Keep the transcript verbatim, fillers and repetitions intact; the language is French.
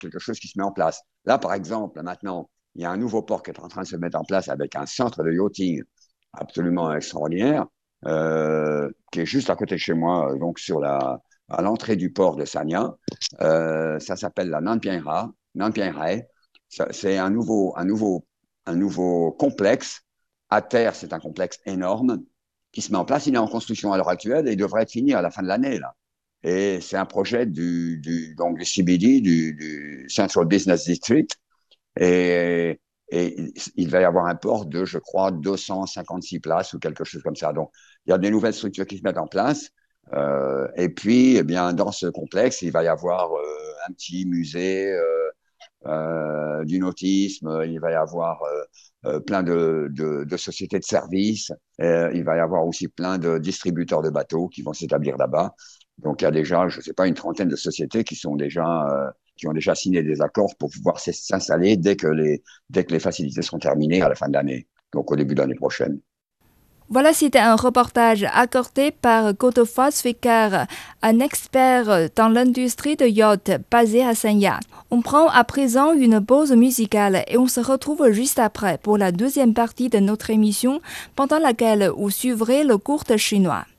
quelque chose qui se met en place. Là, par exemple, maintenant, il y a un nouveau port qui est en train de se mettre en place avec un centre de yachting absolument extraordinaire, euh, qui est juste à côté de chez moi, donc sur la, à l'entrée du port de Sanya. Euh, ça s'appelle la Nanpienra, Nanpienrae. C'est un nouveau, un, nouveau, un nouveau complexe. À terre, c'est un complexe énorme qui se met en place. Il est en construction à l'heure actuelle et il devrait être fini à la fin de l'année, là. Et c'est un projet du, du, donc du C B D, du, du Central Business District. Et, et il va y avoir un port de, je crois, deux cent cinquante-six places ou quelque chose comme ça. Donc, il y a des nouvelles structures qui se mettent en place. Euh, et puis, eh bien, dans ce complexe, il va y avoir euh, un petit musée euh, euh, du nautisme. Il va y avoir euh, euh, plein de, de, de sociétés de services. Et il va y avoir aussi plein de distributeurs de bateaux qui vont s'établir là-bas. Donc, il y a déjà, je ne sais pas, une trentaine de sociétés qui sont déjà euh, qui ont déjà signé des accords pour pouvoir s'installer dès que les, dès que les facilités seront terminées à la fin de l'année, donc au début de l'année prochaine. Voilà, c'était un reportage accordé par Godefroid Swecker, un expert dans l'industrie de yacht basé à Sanya. On prend à présent une pause musicale et on se retrouve juste après pour la deuxième partie de notre émission, pendant laquelle vous suivrez le cours de chinois.